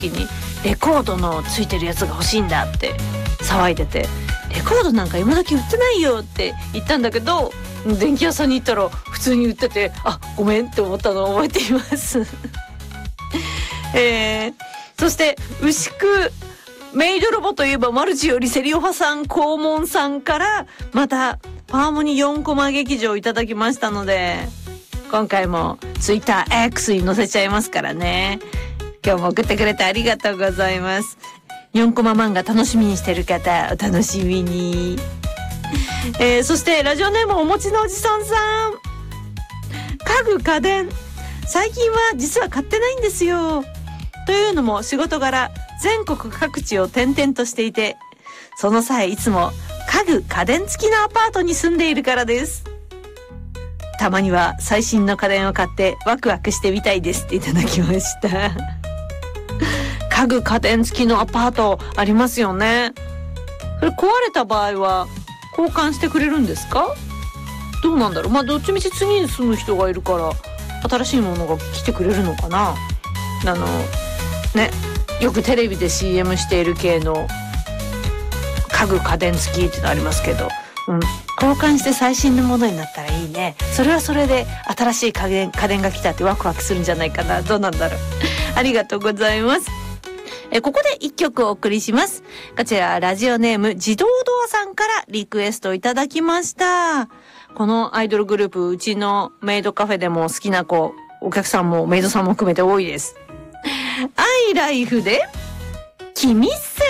にレコードのついてるやつが欲しいんだって騒いでて、レコードなんか今時売ってないよって言ったんだけど、電気屋さんに行ったら普通に売ってて、あ、ごめんって思ったのを覚えていますそして牛久メイドロボといえばマルチよりセリオファさん黄門さんからまたパーモニ4コマ劇場いただきましたので、今回もツイッター X に載せちゃいますからね。今日も送ってくれてありがとうございます。4コマ漫画楽しみにしてる方お楽しみに。そしてラジオネームおもちのおじさんさん、家具家電最近は実は買ってないんですよ。というのも仕事柄全国各地を転々としていて、その際いつも家具家電付きのアパートに住んでいるからです。たまには最新の家電を買ってワクワクしてみたいですっていただきました家具家電付きのアパートありますよね。それ壊れた場合は交換してくれるんですか？どうなんだろう。まあどっちみち次に住む人がいるから新しいものが来てくれるのかな。ね、よくテレビで CM している系の家具家電付きっていうのありますけど、交換して最新のものになったらいいね。それはそれで新しい家電が来たってワクワクするんじゃないかな。どうなんだろうありがとうございます。ここで一曲お送りします。こちらラジオネーム自動ドアさんからリクエストいただきました。このアイドルグループ、うちのメイドカフェでも好きな子、お客さんもメイドさんも含めて多いです。アイライフで君さ